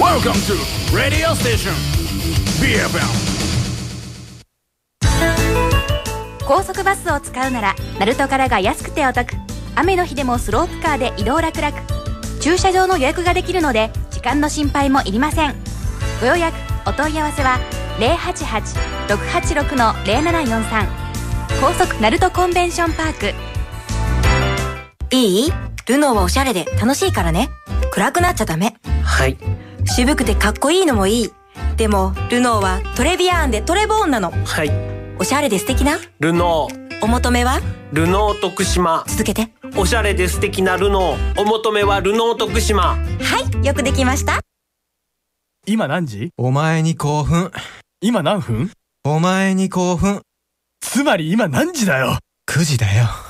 Welcome to Radio Station BFM。 高速バスを使うなら鳴門からが安くてお得。雨の日でもスロープカーで移動楽々。駐車場の予約ができるので時間の心配もいりません。ご予約お問い合わせは 088-686-0743 高速鳴門コンベンションパーク。 いい？ルノーはおしゃれで楽しいからね。暗くなっちゃダメ。 はい。 渋くてかっこいいのもいい。でもルノーはトレビアーンでトレボーンなの。 はい。 おしゃれで素敵なルノー。 お求めはルノー徳島。 続けて。 おしゃれで素敵なルノー。お求めはルノー徳島。 はい、よくできました。 今何時？ お前に興奮。 今何分？ お前に興奮。 つまり今何時だよ。 9時だよ。